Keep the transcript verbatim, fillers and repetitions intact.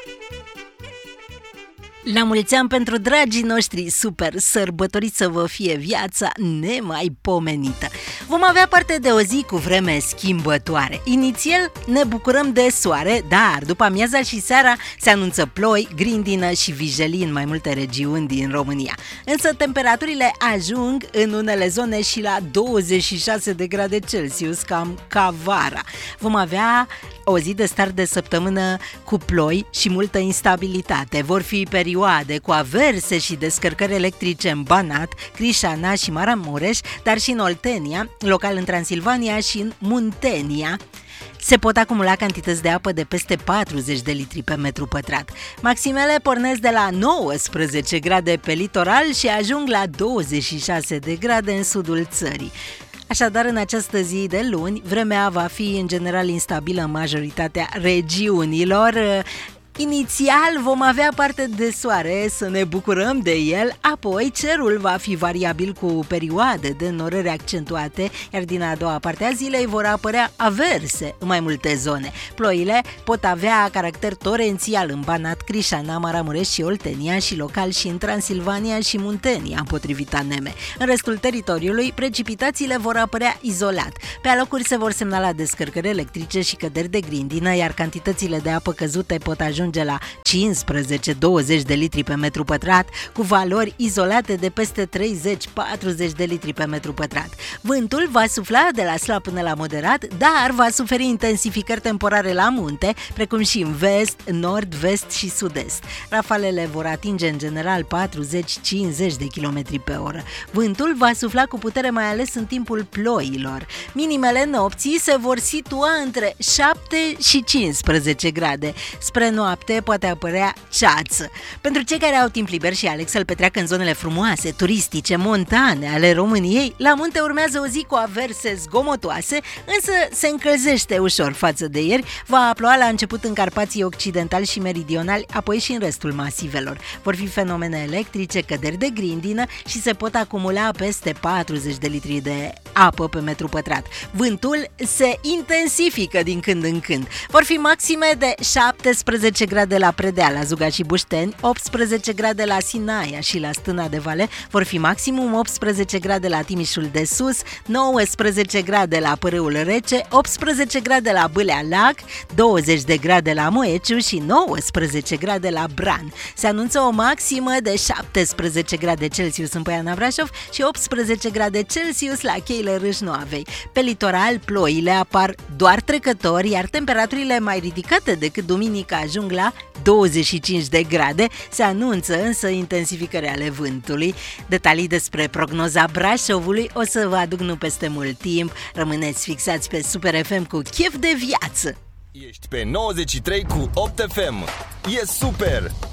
La mulți ani pentru dragii noștri, super sărbătoriți să vă fie viața nemaipomenită. Vom avea parte de o zi cu vreme schimbătoare. Inițial ne bucurăm de soare, dar după amiaza și seara se anunță ploi, grindină și vijelii în mai multe regiuni din România. Însă temperaturile ajung în unele zone și la douăzeci și șase de grade Celsius, cam ca vara. Vom avea o zi de start de săptămână cu ploi și multă instabilitate. Vor fi perioade cu averse și descărcări electrice în Banat, Crișana și Maramureș, dar și în Oltenia, local în Transilvania și în Muntenia. Se pot acumula cantități de apă de peste patruzeci de litri pe metru pătrat. Maximele pornesc de la nouăsprezece grade pe litoral și ajung la douăzeci și șase de grade în sudul țării. Așadar, în această zi de luni, vremea va fi în general instabilă în majoritatea regiunilor. Inițial vom avea parte de soare, să ne bucurăm de el, apoi cerul va fi variabil cu perioade de înnorări accentuate, iar din a doua parte a zilei vor apărea averse în mai multe zone. Ploile pot avea caracter torențial în Banat, Crișana, Maramureș și Oltenia și local și în Transilvania și Muntenia, potrivit A N M E. În restul teritoriului, precipitațiile vor apărea izolat. Pe alocuri se vor semnala descărcări electrice și căderi de grindină, iar cantitățile de apă căzute pot ajunge la cincisprezece douăzeci de litri pe metru pătrat, cu valori izolate de peste treizeci patruzeci de litri pe metru pătrat. Vântul va sufla de la slab până la moderat, dar va suferi intensificări temporare la munte, precum și în vest, nord, vest și sud-est. Rafalele vor atinge în general patruzeci cincizeci de kilometri pe oră. Vântul va sufla cu putere mai ales în timpul ploilor. Minimele nopții se vor situa între șapte și cincisprezece grade. Spre noapte poate apărea ceață. Pentru cei care au timp liber și aleg să-l petreacă în zonele frumoase, turistice, montane ale României, la munte urmează o zi cu averse zgomotoase, însă se încălzește ușor față de ieri. Va ploua la început în Carpații occidentali și meridionali, apoi și în restul masivelor. Vor fi fenomene electrice, căderi de grindină și se pot acumula peste patruzeci de litri de apă pe metru pătrat. Vântul se intensifică din când în când. Vor fi maxime de șaptesprezece grade la Predeal, la Zuga și Bușteni, optsprezece grade la Sinaia și la Stâna de Vale, vor fi maximum optsprezece grade la Timișul de Sus, nouăsprezece grade la Pârâul Rece, optsprezece grade la Bâlea Lac, douăzeci de grade la Moeciu și nouăsprezece grade la Bran. Se anunță o maximă de șaptesprezece grade Celsius în Poiana Brașov și optsprezece grade Celsius la Cheile Râșnoavei. Pe litoral, ploile apar doar trecători, iar temperaturile mai ridicate decât duminică ajung la douăzeci și cinci de grade. Se anunță însă intensificări ale vântului. Detalii despre prognoza Brașovului o să vă aduc nu peste mult timp. Rămâneți fixați pe Super F M cu chef de viață. Ești pe nouăzeci și trei cu opt F M. E super!